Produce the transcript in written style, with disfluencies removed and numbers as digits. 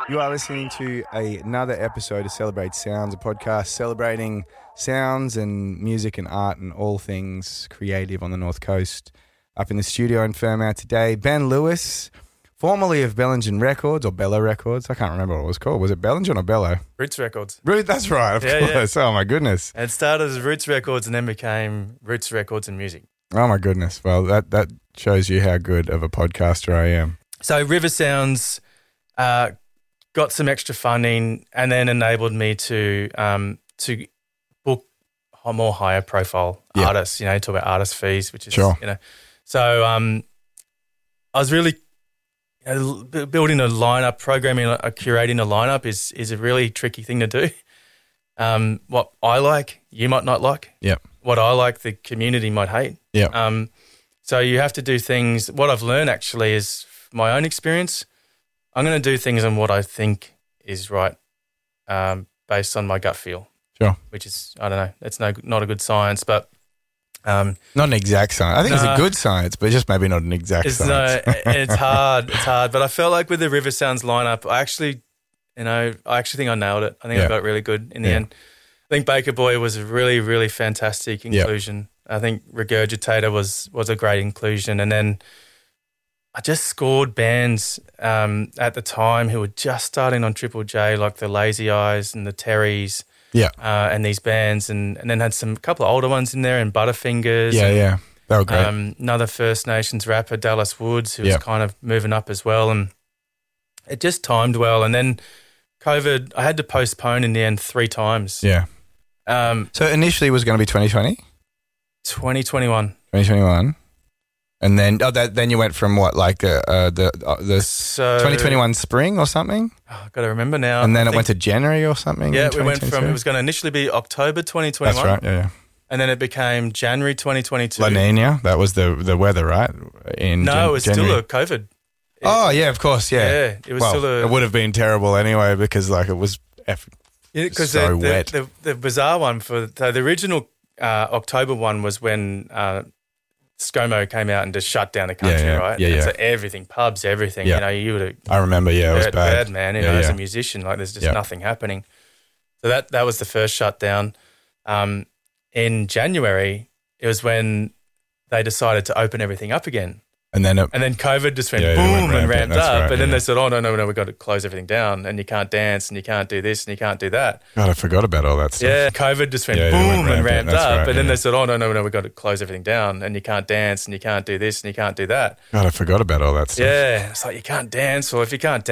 You are listening to another episode of Celebrate Sounds, a podcast celebrating sounds and music and art and all things creative on the North Coast. Up in the studio in Fairmount today, Ben Lewis, formerly of Bellingen Records or Bello Records. I can't remember what it was called. Was it Bellingen or Bello? Roots Records. That's right, of course. Yeah. Oh, my goodness. It started as Roots Records and then became Roots Records and Music. Oh, my goodness. Well, that shows you how good of a podcaster I am. So River Sounds got some extra funding and then enabled me to book more higher profile artists, talk about artist fees, which is, So I was really building a lineup, curating a lineup is a really tricky thing to do. What I like, you might not like. Yep. What I like, the community might hate. Yeah. So you have to do things. What I've learned actually is my own experience. I'm going to do things on what I think is right, based on my gut feel. Sure. Which is, I don't know, it's not a good science, but not an exact science. I think it's a good science, but just maybe not an exact science. It's hard. It's hard. But I felt like with the River Sounds lineup, I actually think I nailed it. I think I got it really good in the end. I think Baker Boy was a really, really fantastic inclusion. I think Regurgitator was a great inclusion. And then I just scored bands at the time who were just starting on Triple J, like the Lazy Eyes and the Terrys. Yeah. And these bands, and then had a couple of older ones in there, and Butterfingers. Yeah. They were great. Another First Nations rapper, Dallas Woods, who was kind of moving up as well. And it just timed well. And then COVID, I had to postpone in the end 3 times. Yeah. So initially it was going to be 2020? 2021. 2021. And then then you went from what, like the 2021 spring or something? Oh, I've got to remember now. And then it went to January or something? Yeah, we went from, it was going to initially be October 2021. That's right, yeah. And then it became January 2022. La Nina, that was the weather, right? It was January. still a COVID. Yeah, of course, yeah. Yeah, it was still it would have been terrible anyway because it was so wet. The bizarre one the original October one was when ScoMo came out and just shut down the country, right? Yeah. So everything, pubs, everything. Yeah. You would have. I remember. Yeah, it was bad, man. As a musician, like there's just nothing happening. So that was the first shutdown. In January, it was when they decided to open everything up again. And then COVID just went boom and ramped up. Right, and then they said, oh, no, we've got to close everything down and you can't dance and you can't do this and you can't do that. God, I forgot about all that stuff. Yeah, COVID just went boom and ramped up. Right, and then they said, oh, no, we've got to close everything down and you can't dance and you can't do this and you can't do that. God, I forgot about all that stuff. Yeah, it's like you can't dance. Well, if you can't